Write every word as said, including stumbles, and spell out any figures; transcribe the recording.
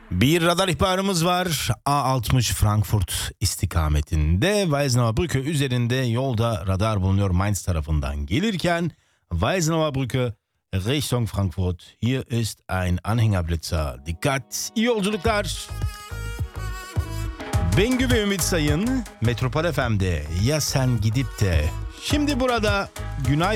Bir radar ihbarımız var. A altmış Frankfurt istikametinde Weisenauer Brücke üzerinde yolda radar bulunuyor Mainz tarafından gelirken Weisenauer Brücke Richtung Frankfurt. Hier ist ein Anhängerblitzer. Dikkat, iyi yolculuklar. Bengü ve Ümit Sayın Metropol F M'de ya sen gidip de şimdi burada Günay